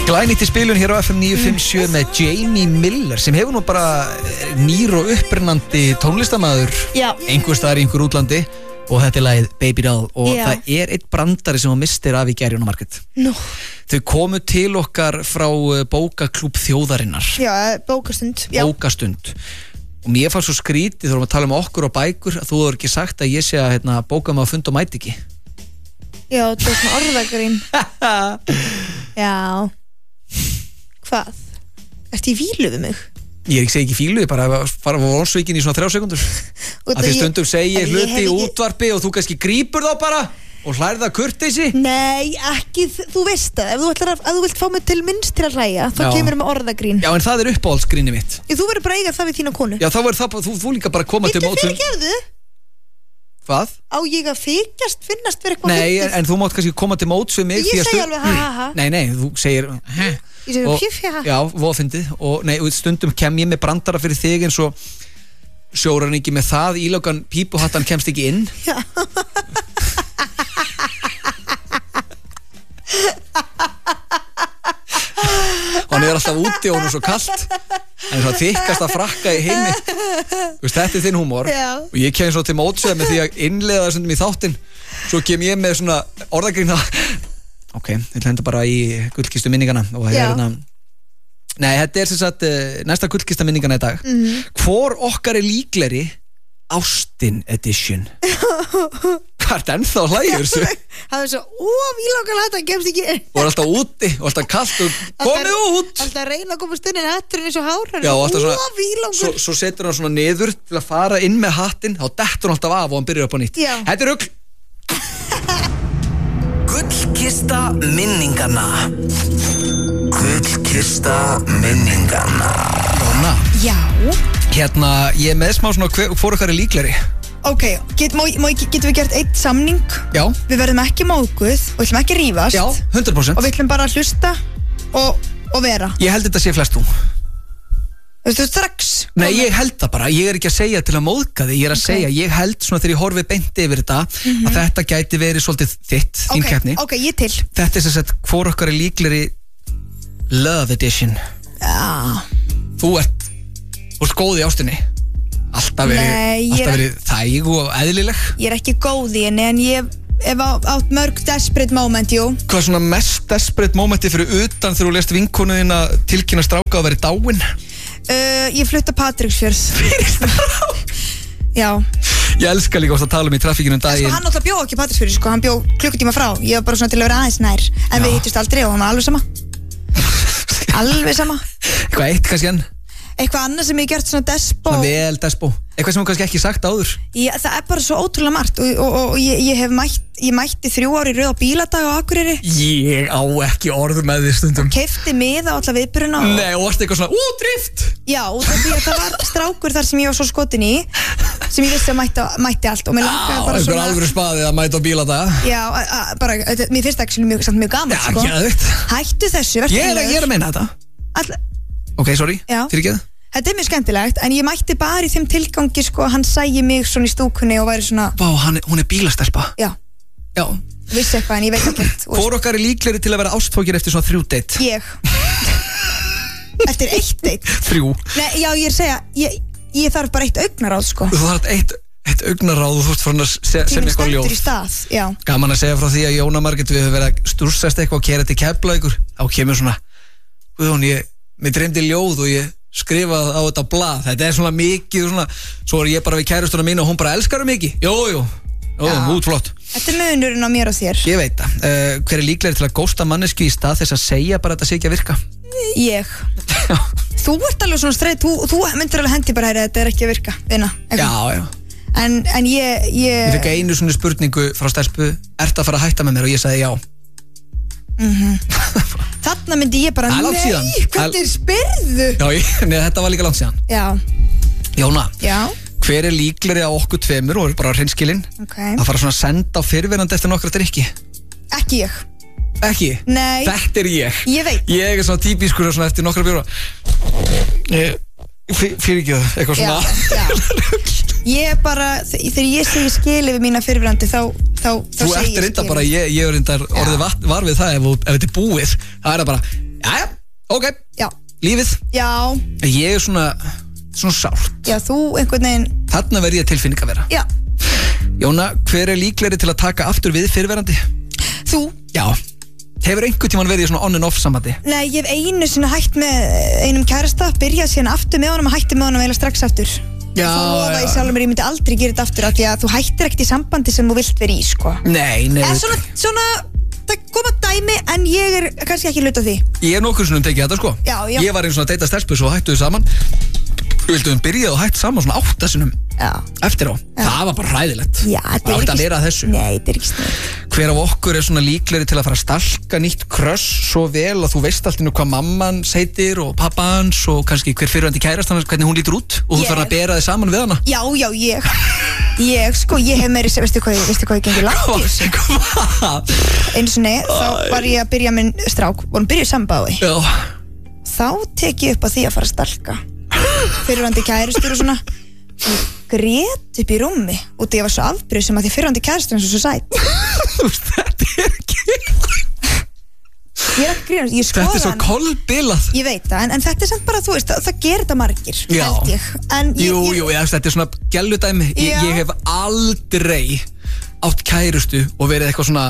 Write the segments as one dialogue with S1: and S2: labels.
S1: Glænýtt í spilun hér á FM 957 með Jamie Miller sem hefur nú bara nýr og upprennandi tónlistarmaður einhvers staðar í einhver útlandi og þetta er lagið Baby Doll og það er eitt brandari sem hún mistir af í gær Jóna Margrét. Þau komu til okkar frá bókaklúbb þjóðarinnar.
S2: Já, bókastund.
S1: Bókastund. Og mér fannst svo skrítið þegar við tala um okkur og bækur að þú hefur ekki sagt að ég sé að bóka mig á fund og mæti ekki.
S2: Já, þetta er svona orðagrín. Já. Hvað? Ertu í fílu við mig?
S1: Ég segi ekki fílu, ég bara fara á vonsvíkin í svona 3 sekundur. Að því stundum segi ég hluti í útvarpi og þú kannski grípur þá bara og hlærða kurteisi.
S2: Nei, ekki, þú veist það. Ef þú vilt fá mig til minnst til að hlæja, þá kemur með orðagrín.
S1: Já, en það er uppáhaldsgrínið mitt.
S2: Þú verður bara eiga það við þína konu.
S1: Já, þá verður það, þú líka bara koma til móts. Hvað?
S2: Á ég að þykjast, finnast fyrir eitthvað
S1: Nei, en þú mátt kannski koma til móts við mig.
S2: Ég segi alveg ha.
S1: Nei, þú segir
S2: Ég segi pjúf,
S1: Já, voðfindið. Og nei, stundum kem ég með brandara fyrir þig eins og sjóraningi með það ílökan pípuhattan kemst ekki inn.
S2: Já.
S1: Hann er alltaf úti og hann er svo kalt en það þykkast að frakka í heimi. Þetta er þinn húmor. Og ég kem svo til mótsveið með því að innleiða það stundum í þáttinn. Svo kem ég með svona orðagrín Ok, við hlenda bara í gullkistu minningana og Nei, þetta er sem sagt næsta gullkista minningana í dag. Hvor okkar er líklegri Ástin edition? Hvað er ennþá hlægjur þessu?
S2: Það er svo ílangalega þetta kemst ekki inn.
S1: Og er alltaf úti og alltaf kalt og komið út.
S2: Alltaf reyna að koma stundin hatturinn eins og hár.
S1: Já, alltaf svona Svo setur hann svona niður til að fara inn með hattinn. Þá dettur hann alltaf af og hann byrjar upp á nýtt. Þetta er rugl. Gullkista minningana. Gullkista minningana. Jóna.
S2: Já.
S1: Ég er með smá svona hvor okkar er líklegri.
S2: Ok, getum við gert eitt samning?
S1: Já.
S2: Við verðum ekki móðguð og við ætlum ekki rífast.
S1: Já, 100%.
S2: Og við ætlum bara að hlusta og vera.
S1: Ég held þetta sé flest þú.
S2: Þú strax?
S1: Nei, ég held það bara. Ég er ekki að segja til að móðga þig. Ég er að segja, ég held svona þegar ég horfi beint yfir þetta að þetta gæti verið svolítið þitt, þín keppni.
S2: Ok, ég til.
S1: Þetta er sem sagt hvor okkar er líklegri Love edition.
S2: Já.
S1: Þú ert góð í ástinni. Alltaf verið þæg og eðlileg.
S2: Ég er ekki góð í henni en ég hef átt mörg desperate moment, jú.
S1: Hvað er svona mest desperate momenti fyrir utan þegar þú lest vinkonu þín að tilkynna stráka að vera dáin?
S2: Ég flutta Patreksfjörð.
S1: Fyrir strák?
S2: Já.
S1: Ég elska líka að tala um í traffíkinu daginn.
S2: Hann náttúrulega bjó ekki Patreksfjörð, hann bjó klukkutíma frá. Ég var bara svona til að vera aðeins nær. En við hittust aldrei og hann var alveg sama. Alveg sama.
S1: Eitthvað eitt kannski enn?
S2: Eitthvað annað sem ég gert svona despo.
S1: Svona vel despo. Eitthvað sem hún kannski ekki sagt áður.
S2: Það er bara svo ótrúlega margt og ég mætti 3 ári í röð á bíladag á Akureyri.
S1: Ég á ekki orð með því stundum.
S2: Keifti miða á alla viðburuna.
S1: Nei, og varst eitthvað svona, drift.
S2: Já, út af því að það var strákur þar sem ég var svo skotin í sem ég vissi að mætti allt og mér langaði bara svona.
S1: Alveg spaðið að mæta á bíladag.
S2: Já, bara, mér finnst það mjög gaman, sko. Hættu þessu, verður
S1: ég er að meina þetta. Ok, sorry, fyrirgeðu.
S2: Þetta er mjög skemmtilegt, en ég mætti bara í þeim tilgangi, sko, hann sæi mig svona í stúkunni og væri svona...
S1: Vá, hún er bílastelpa.
S2: Já. Vissi eitthvað, en ég veit ekkert.
S1: Hvor okkar er líklegri til að vera ástfókir eftir svona 3 date?
S2: Ég. Eftir 1 date?
S1: 3.
S2: Nei, já, ég er að segja, ég þarf bara 1 augnaráð, sko.
S1: Þú þarf 1 augnaráð og þú ert farin að sem eitthvað ljóð.
S2: Tíminn stendur í stað, já.
S1: Gaman að segja frá því að Jóna Margrét við höfum verið að stúrsast eitthvað og kera til Keflavíkur. Þá kemur svona, mér dreymdi ljóð og ég skrifað á þetta blað. Þetta er svona mikið svona, svo er ég bara við kærustuna mín og hún bara elskar mikið. Jú, út flott.
S2: Þetta er munurinn á mér og þér.
S1: Ég veit það. Hver er líklegri til að gósta manneski í stað þess að segja bara að þetta sé ekki að virka?
S2: Ég. Þú ert alveg svona streit, þú myndir alveg hendi bara að þetta er ekki að virka.
S1: Já.
S2: En ég...
S1: Ég fekk einu svona spurningu frá stelpu, ert að fara að hætta með mér og ég sagði já.
S2: Þarna myndi ég bara hvernig spyrðu?
S1: Nei, þetta var líka langt síðan.
S2: Já.
S1: Jóna.
S2: Já.
S1: Hver er líklegri á okkur tveimur og er bara hreinskilinn að fara svona að senda á fyrirverandi eftir nokkra drykki?
S2: Ekki ég.
S1: Ekki?
S2: Nei.
S1: Þetta er ég.
S2: Ég veit.
S1: Ég er svona típiskur svona eftir nokkra bjóra. Fyrirgjöðu, eitthvað svona.
S2: Já. Ég bara, þegar ég segi skil yfir mína fyrirverandi þá
S1: þú ert reynda bara, ég er reynda orðið var við það ef þetta er búið, það er bara Jæja, ok,
S2: Já,
S1: lífið
S2: já,
S1: Ég svona sárt
S2: já, þú einhvern veginn
S1: Þarna verð ég tilfinning að vera
S2: Já,
S1: Jóna, hver líklegri til að taka aftur við fyrrverandi?
S2: þú
S1: Já Hefur einhvern tímann verið í svona on and off sambandi?
S2: Nei, ég hef einu sinni hætt með einum kærasta byrjað síðan aftur með honum og hætti með honum eiginlega strax aftur
S1: Já,
S2: Þá lofa ég sjálfur mér, ég myndi aldrei gera þetta aftur af því að þú hættir ekkert í sambandi sem þú vilt vera í, sko
S1: Nei,
S2: Eða svona, það koma dæmi en ég kannski ekki hluta því
S1: Ég nokkur svona tekið þetta, sko
S2: Já, já.
S1: Ég var einu svona að deyta stelpu svo hættu við saman Vildum byrjað og hætt saman svona 8 sinnum
S2: Já,
S1: eftir á Það var bara hræðilegt
S2: já,
S1: Það átti að vera að þessu
S2: Nei, þetta er ekki snið
S1: Hver af okkur er svona líklegri til að fara að stalka nýtt kröss svo vel að þú veist allt hvað mamman heitir og pappa hans og kannski hver fyrrverandi kærast hans, hvernig hún lítur út og þú þarf að bera þig saman við hana
S2: Já, ég hef meiri veistu hvað ég gengi langt í þessu
S1: Hvað?
S2: Einu sinni, þá var ég að byrja minn strák vorum byrjuð sambandi
S1: Já,
S2: Þá tek ég upp á því að fara að stalka Fyrrverandi kærastur og svona Ég grét upp í rúmi og því ég var svo afbrýð sem að því fyrrverandi kærastur eins og svo sætt
S1: þú veist, þetta er ekki
S2: Ég er að grínast, ég skoða
S1: Þetta er svo kolbilað
S2: Ég veit það, en þetta er samt bara, þú veist, það gerir þetta margir
S1: Já.
S2: held ég En
S1: Jú, þetta er svona gelludæmi
S2: Já.
S1: ég hef aldrei átt kærustu og verið eitthvað svona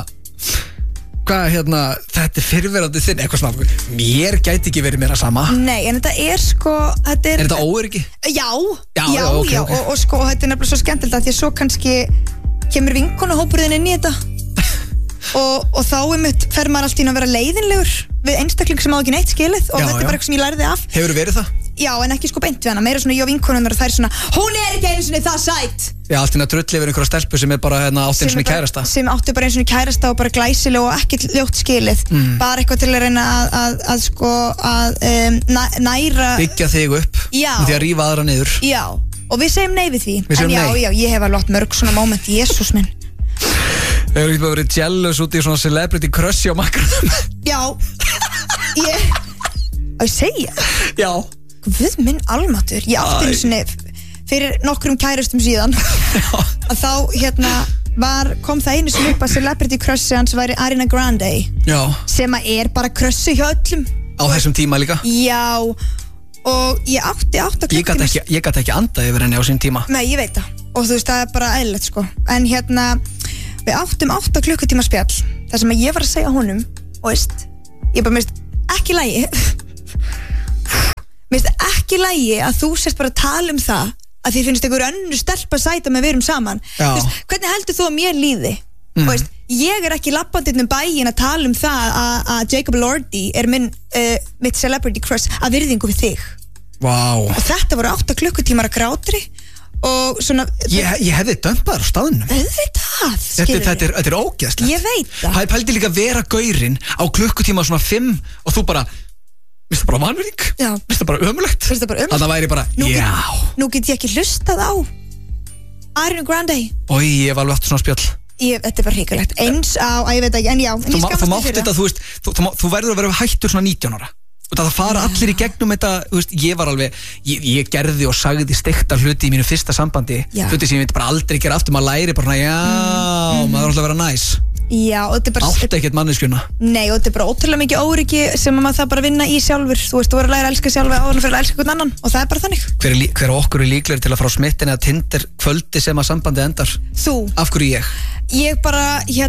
S1: þetta er fyrrverandi þinn eitthvað svona, mér gæti ekki verið meira sama
S2: Nei, en þetta er sko
S1: Er þetta óöryggi?
S2: Já,
S1: ok.
S2: Og sko, þetta er nefnilega svo skemmtilegt að því að svo kannski kemur vinkonahópurinn inn í þetta og þá fer maður alltaf inn að vera leiðinlegur við einstakling sem á ekki neitt skilið og þetta er bara eitthvað sem ég lærði af
S1: Hefurðu verið það?
S2: Já, en ekki sko beint við hana, meira svona ég og vinkonum og það er svona, hún er ekki einu sinni það sætt
S1: Já, allt inn að drulli yfir einhverja stelpu sem er bara átt einu sinni kærasta
S2: sem áttu bara einu sinni kærasta og bara glæsileg og ekki ljótt skilið bara eitthvað til að reyna að næra
S1: byggja þig upp
S2: Já.
S1: með því að rífa aðra niður
S2: Já, og við segjum nei við því
S1: Við segjum
S2: En já,
S1: nei.
S2: já, ég hef alveg átt mörg svona moment, Jesús minn
S1: Hefur ekki bara verið jealous út í svona celebrity crush á makranum
S2: Já, ég segja
S1: Já
S2: Guð minn almatur, ég átti einu sinni fyrir nokkrum kærustum síðan að þá kom það einu sinni upp að celebrity crussi hans væri Ariana Grande
S1: Já
S2: sem að er bara crussi hjá öllum
S1: Á þessum tíma líka
S2: Já, og ég átti 8 klukkutíma
S1: Ég gat ekki andað yfir henni á sín tíma
S2: Nei, ég veit það og þú veist, það er bara eðlilegt sko en við áttum 8 klukkutíma spjall þar sem að ég var að segja honum og veist, ég bara mist ekki lægi mist ekki lægi að þú sést bara að tala um það að þið finnst einhver önnur stelpa sæta með við erum saman veist, hvernig heldur þú að mér líði veist, ég er ekki labbandi um bæinn að tala um það að Jacob Elordi er mitt celebrity crush að virðingu við þig
S1: Vá
S2: og þetta voru 8 klukkutímar að grátri og svona
S1: Ég hefði dömpað á staðnum Þetta er ógeðslegt
S2: Ég veit það
S1: Pældi líka vera gaurinn á klukkutíma svona 5 og þú bara Vist það bara vanvirðing?
S2: Já.
S1: Vist það bara ömulegt? Þannig að það væri bara,
S2: Nú get ég ekki hlustað á Ariana Grande
S1: Ói, ég var alveg aftur svona spjall
S2: Þetta er bara hrikalegt Eins á, ég veit ekki, en já
S1: Þú mátt þetta, þú veist Þú verður að vera hættur svona 19 ára og það fara allir í gegnum þetta veist, ég var alveg, ég gerði og sagði steikta hluti í mínu fyrsta sambandi hluti sem ég veit bara aldrei gera aftur maður læri bara maður er alltaf að vera næs
S2: Já, og þetta er bara
S1: allt ekkert manneskjuna
S2: Nei, og þetta er bara ótrúlega mikið óryggi sem maður það bara vinna í sjálfur þú veist, þú verður að læra að elska sjálfa áður en fyrir að elska hvern annan og það er bara þannig
S1: Hver okkur er líklegri til að fara á smittin eða Tinder kvöldi sem að sambandi endar?
S2: Þú
S1: Af hverju ég?
S2: Ég bara,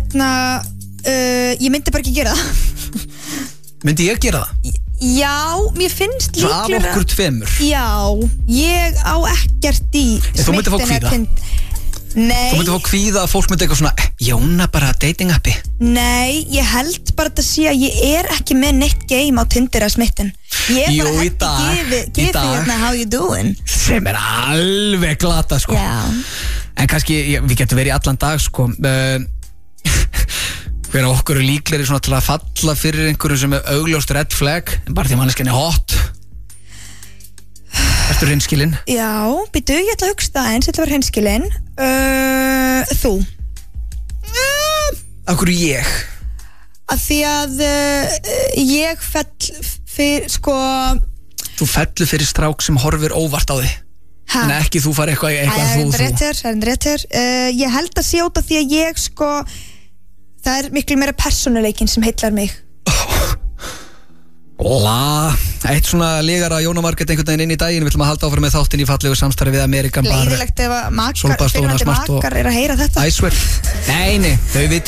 S2: ég myndi bara ekki gera það
S1: Myndi ég gera það?
S2: Já, mér finnst líklega
S1: Svo af okkur tveimur
S2: Já, ég á ekkert í
S1: Þú myndi fá kvíða?
S2: Nei
S1: Þú myndi fá kvíða að fólk myndi eitthvað svona Jóna bara dating appi
S2: Nei, ég held bara þetta sé að ég er ekki með neitt game á Tinder að smitten Ég er bara ekki gefið how you doing
S1: Sem er alveg glata sko
S2: Já
S1: En kannski, við getum verið í allan dag sko Hver af okkur er líklegri svona til að falla fyrir einhverju sem er augljóst red flag en bara því manneskjan er hot Ertu hreinskilinn?
S2: Já, býtu, ég ætla að hugsa það eins, ég ætla að vera hreinskilinn Þú
S1: Af hverju ég?
S2: Af því að ég fell fyrir, sko
S1: Þú fellur fyrir strák sem horfir óvart á þig En ekki þú fari eitthvað þú
S2: Það er rétt hér Ég held að sé út af því að ég, sko það er miklu meira persónuleikinn sem heillar mig
S1: Eitt svona legara Jóna Margrét einhvern veginn inn í daginn. Við ætlum að halda áfram með þáttinn í fallegu samstarfi við Amerikan Bar.
S2: Leiðilegt ef að makar er að heyra þetta.
S1: I swear. Nei, þau viti